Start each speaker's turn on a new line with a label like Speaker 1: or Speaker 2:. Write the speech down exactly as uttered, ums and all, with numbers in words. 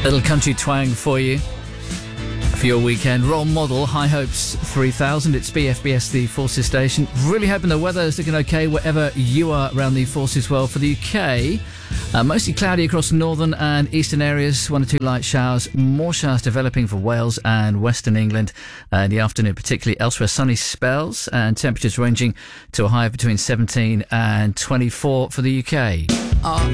Speaker 1: Little country twang for you for your weekend. Role model, High Hopes three thousand. It's B F B S, the Forces station. Really hoping the weather is looking okay wherever you are around the Forces world. For the U K, uh, mostly cloudy across northern and eastern areas. One or two light showers. More showers developing for Wales and Western England uh, in the afternoon, particularly elsewhere. Sunny spells and temperatures ranging to a high of between seventeen and twenty-four for the U K.
Speaker 2: Oh,